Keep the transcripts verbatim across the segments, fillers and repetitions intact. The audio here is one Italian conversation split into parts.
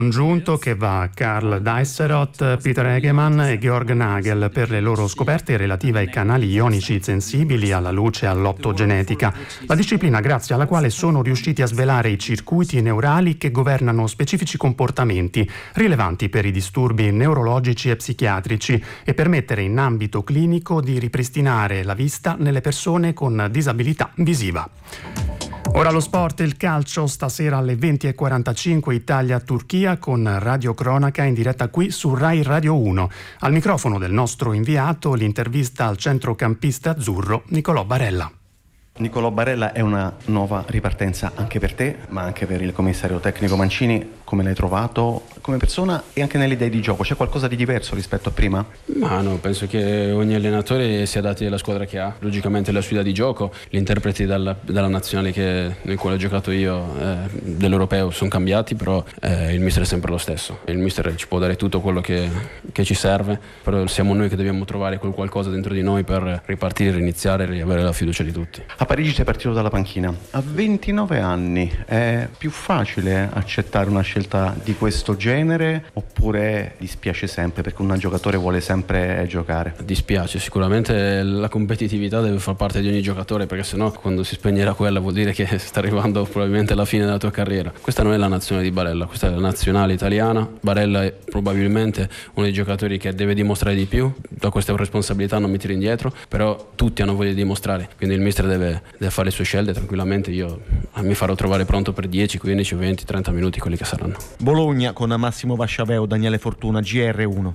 Congiunto che va a Karl Deisseroth, Peter Hegemann e Georg Nagel per le loro scoperte relative ai canali ionici sensibili alla luce e all'optogenetica, la disciplina grazie alla quale sono riusciti a svelare i circuiti neurali che governano specifici comportamenti rilevanti per i disturbi neurologici e psichiatrici e permettere in ambito clinico di ripristinare la vista nelle persone con disabilità visiva. Ora lo sport e il calcio, stasera alle venti e quarantacinque Italia-Turchia con radiocronaca in diretta qui su Rai Radio uno. Al microfono del nostro inviato l'intervista al centrocampista azzurro Nicolò Barella. Nicolò Barella, è una nuova ripartenza anche per te, ma anche per il commissario tecnico Mancini. Come l'hai trovato come persona e anche nelle idee di gioco? C'è qualcosa di diverso rispetto a prima? Ma no, penso che ogni allenatore si adatti alla squadra che ha. Logicamente la sua idea di gioco, gli interpreti dalla, dalla nazionale che, nel quale ho giocato io, eh, dell'europeo, sono cambiati, però eh, il mister è sempre lo stesso. Il mister ci può dare tutto quello che, che ci serve, però siamo noi che dobbiamo trovare quel qualcosa dentro di noi per ripartire, iniziare e riavere la fiducia di tutti. A Parigi sei partito dalla panchina. A ventinove anni è più facile accettare una scelta di questo genere oppure dispiace sempre perché un giocatore vuole sempre giocare? Dispiace, sicuramente la competitività deve far parte di ogni giocatore, perché sennò quando si spegnerà quella vuol dire che sta arrivando probabilmente alla fine della tua carriera. Questa non è la nazionale di Barella, questa è la nazionale italiana. Barella è probabilmente uno dei giocatori che deve dimostrare di più, da questa responsabilità non mi tiro indietro, però tutti hanno voglia di dimostrare, quindi il mister deve, deve fare le sue scelte tranquillamente. Io mi farò trovare pronto per dieci, quindici, venti, trenta minuti, quelli che saranno. Bologna con Massimo Vasciaveo, Daniele Fortuna, G R uno.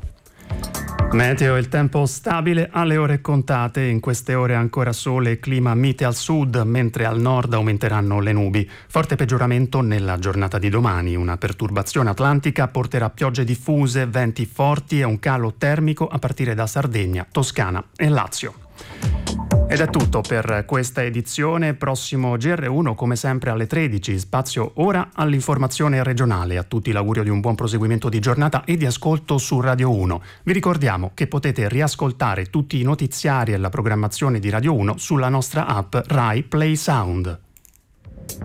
Meteo, il tempo stabile alle ore contate. In queste ore ancora sole e clima mite al sud, mentre al nord aumenteranno le nubi. Forte peggioramento nella giornata di domani. Una perturbazione atlantica porterà piogge diffuse, venti forti e un calo termico a partire da Sardegna, Toscana e Lazio. Ed è tutto per questa edizione. Prossimo G R uno come sempre alle tredici, spazio ora all'informazione regionale. A tutti l'augurio di un buon proseguimento di giornata e di ascolto su Radio uno. Vi ricordiamo che potete riascoltare tutti i notiziari e la programmazione di Radio uno sulla nostra app Rai Play Sound.